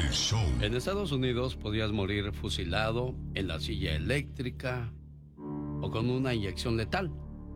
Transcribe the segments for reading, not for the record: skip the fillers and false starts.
El show. En Estados Unidos podías morir fusilado en la silla eléctrica o con una inyección letal.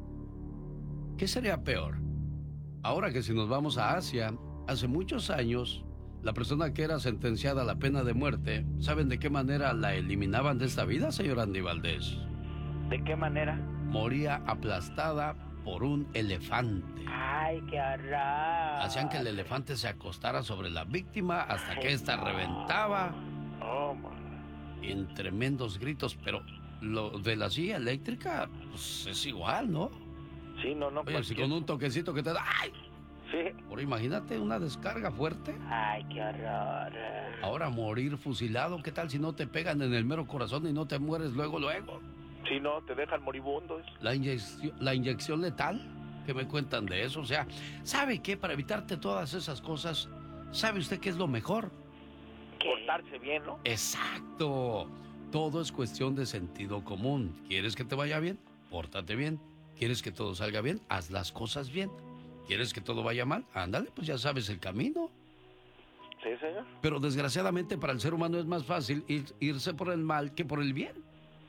¿Qué sería peor? Ahora que si nos vamos a Asia, hace muchos años, la persona que era sentenciada a la pena de muerte, ¿saben de qué manera la eliminaban de esta vida, señor Andy Valdés? ¿De qué manera? Moría aplastada por un elefante. ¡Ay, qué horror! Hacían que el elefante se acostara sobre la víctima hasta que ésta reventaba. Oh, man. En tremendos gritos, pero lo de la silla eléctrica, pues es igual, ¿no? Sí, no. Oye, si con un toquecito que te da... ¡Ay! Sí. Ahora imagínate una descarga fuerte. ¡Ay, qué horror! Ahora morir fusilado, ¿qué tal si no te pegan en el mero corazón y no te mueres luego? Sí, no, te dejan moribundos. La inyección letal, ¿qué me cuentan de eso? O sea, ¿sabe qué? Para evitarte todas esas cosas, ¿sabe usted qué es lo mejor? Portarse bien, ¿no? Exacto. Todo es cuestión de sentido común. ¿Quieres que te vaya bien? Pórtate bien. ¿Quieres que todo salga bien? Haz las cosas bien. ¿Quieres que todo vaya mal? Ándale, pues ya sabes el camino. Sí, señor. Pero desgraciadamente para el ser humano es más fácil irse por el mal que por el bien.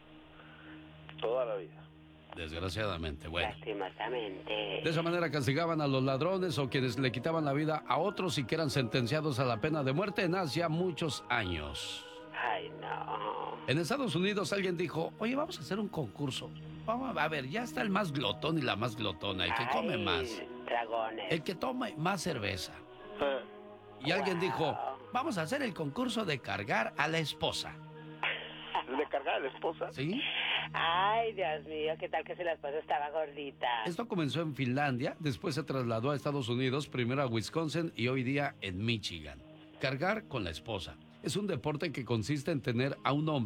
Toda la vida. Desgraciadamente, bueno. Lastimosamente. De esa manera castigaban a los ladrones o quienes le quitaban la vida a otros y que eran sentenciados a la pena de muerte en Asia muchos años. Ay, no. En Estados Unidos alguien dijo, oye, vamos a hacer un concurso. Vamos a ver, ya está el más glotón y la más glotona, el que come más. Dragones. El que toma más cerveza. Y alguien dijo, vamos a hacer el concurso de cargar a la esposa. ¿De cargar a la esposa? ¿Sí? Ay, Dios mío, ¿qué tal que si la esposa estaba gordita? Esto comenzó en Finlandia, después se trasladó a Estados Unidos, primero a Wisconsin y hoy día en Michigan. Cargar con la esposa es un deporte que consiste en tener a un hombre